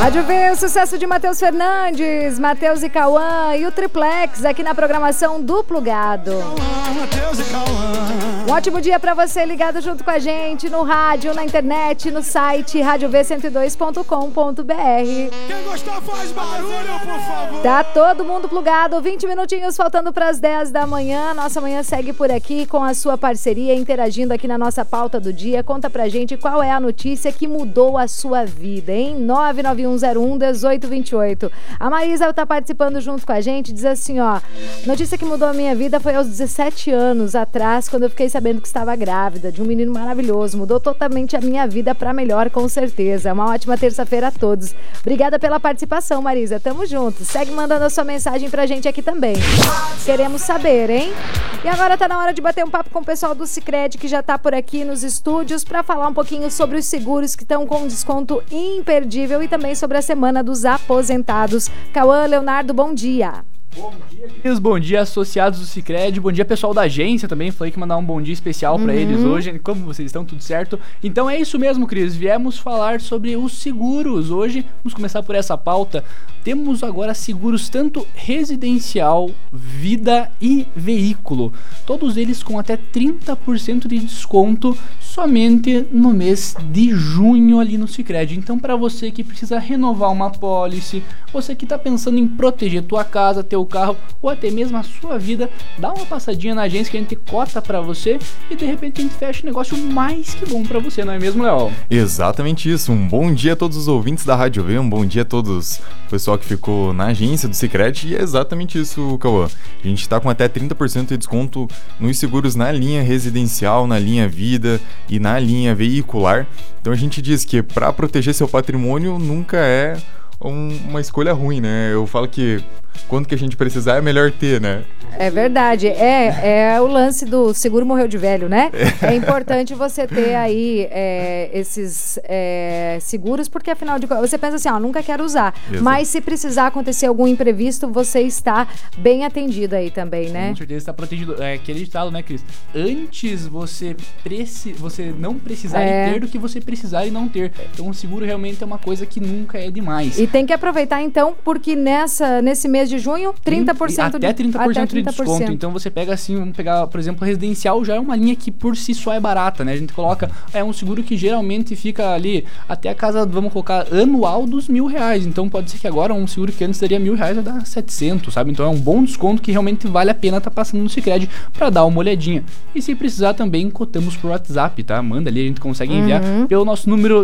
Rádio V, o sucesso de Matheus Fernandes, Matheus e Cauã e o Triplex aqui na programação do Plugado. Um ótimo dia pra você ligado junto com a gente no rádio, na internet, no site radiov102.com.br. Quem gostar faz barulho, por favor. Tá todo mundo plugado, 20 minutinhos faltando pras 10 da manhã. Nossa manhã segue por aqui com a sua parceria, interagindo aqui na nossa pauta do dia. Conta pra gente qual é a notícia que mudou a sua vida, hein? 991011828. A Marisa tá participando junto com a gente, diz assim, ó: notícia que mudou a minha vida foi aos 17 anos atrás, quando eu fiquei sabendo que estava grávida de um menino maravilhoso. Mudou totalmente a minha vida pra melhor, com certeza. Uma ótima terça-feira a todos. Obrigada pela participação, Marisa. Tamo junto. Segue mandando a sua mensagem pra gente aqui também. Queremos saber, hein? E agora tá na hora de bater um papo com o pessoal do Sicredi, que já tá por aqui nos estúdios pra falar um pouquinho sobre os seguros que estão com desconto imperdível e também sobre a Semana dos Aposentados. Cauã, Leonardo, bom dia. Bom dia, queridos. Bom dia, associados do Sicredi. Bom dia, pessoal da agência também. Falei que ia mandar um bom dia especial pra eles hoje. Como vocês estão? Tudo certo? Então é isso mesmo, Cris. Viemos falar sobre os seguros. Hoje, vamos começar por essa pauta. Temos agora seguros tanto residencial, vida e veículo. Todos eles com até 30% de desconto somente no mês de junho ali no Sicredi. Então, para você que precisa renovar uma apólice, você que está pensando em proteger tua casa, teu carro ou até mesmo a sua vida, dá uma passadinha na agência que a gente cota para você e de repente a gente fecha um negócio mais que bom para você, não é mesmo, Léo? Exatamente isso. Um bom dia a todos os ouvintes da Rádio V, um bom dia a todos o pessoal que ficou na agência do Sicredi, e é exatamente isso, Cauã. A gente está com até 30% de desconto nos seguros na linha residencial, na linha vida e na linha veicular. Então a gente diz que para proteger seu patrimônio nunca é uma escolha ruim, né? Eu falo que quando que a gente precisar é melhor ter, né? É verdade, é o lance do seguro morreu de velho, né? É importante você ter aí esses seguros, porque afinal de contas, você pensa assim, ó, nunca quero usar. Exato. Mas se precisar acontecer algum imprevisto, você está bem atendido aí também, né? Com certeza está protegido. É aquele ditado, né, Cris? Antes você não precisar ter do que você precisar e não ter. Então o seguro realmente é uma coisa que nunca é demais. E tem que aproveitar então, porque nesse mês de junho, 30% até 30% de desconto. Então você pega assim, vamos pegar, por exemplo, residencial já é uma linha que por si só é barata, né? A gente coloca, um seguro que geralmente fica ali até a casa, vamos colocar, anual dos R$1.000. Então pode ser que agora um seguro que antes daria R$1.000 vai dar 700, sabe? Então é um bom desconto que realmente vale a pena estar passando no Sicredi pra dar uma olhadinha. E se precisar também, cotamos por WhatsApp, tá? Manda ali, a gente consegue enviar pelo nosso número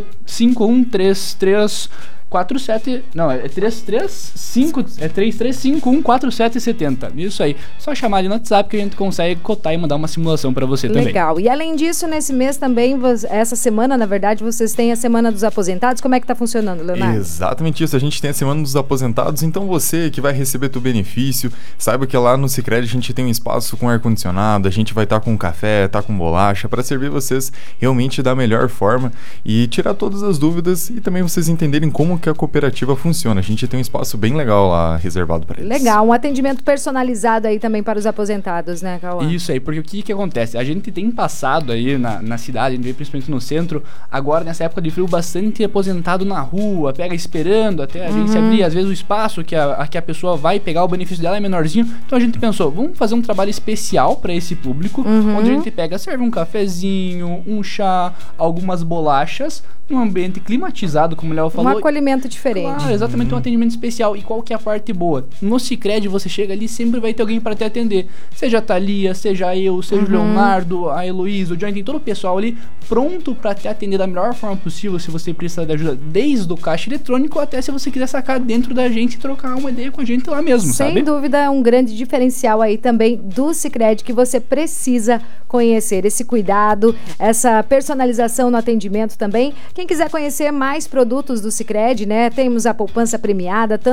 33514770. Isso aí. Só chamar ali no WhatsApp que a gente consegue cotar e mandar uma simulação pra você também. Legal. E além disso, nesse mês também, essa semana, na verdade, vocês têm a Semana dos Aposentados. Como é que tá funcionando, Leonardo? Exatamente isso. A gente tem a Semana dos Aposentados. Então você que vai receber teu benefício, saiba que lá no Sicredi a gente tem um espaço com ar-condicionado, a gente vai estar com café, tá com bolacha, pra servir vocês realmente da melhor forma e tirar todas as dúvidas e também vocês entenderem como que a cooperativa funciona. A gente tem um espaço bem legal lá reservado para eles. Legal, um atendimento personalizado aí também para os aposentados, né, Cauã? Isso aí, porque o que acontece? A gente tem passado aí na cidade, a gente vê principalmente no centro, agora nessa época de frio, bastante aposentado na rua, pega esperando até a gente abrir, às vezes o espaço que a pessoa vai pegar o benefício dela é menorzinho, então a gente pensou, vamos fazer um trabalho especial para esse público, onde a gente serve um cafezinho, um chá, algumas bolachas, num ambiente climatizado, como o Léo falou. Um acolhimento diferente. Claro, exatamente, um atendimento especial. E qual que é a parte boa? No Sicredi, você chega ali, sempre vai ter alguém para te atender. Seja a Thalia, seja eu, seja o Leonardo, a Heloísa, o Johnny, tem todo o pessoal ali pronto para te atender da melhor forma possível, se você precisar de ajuda, desde o caixa eletrônico até se você quiser sacar dentro da gente e trocar uma ideia com a gente lá mesmo, sabe? Sem dúvida, é um grande diferencial aí também do Sicredi que você precisa conhecer. Esse cuidado, essa personalização no atendimento também. Quem quiser conhecer mais produtos do Sicredi, né? Temos a poupança premiada,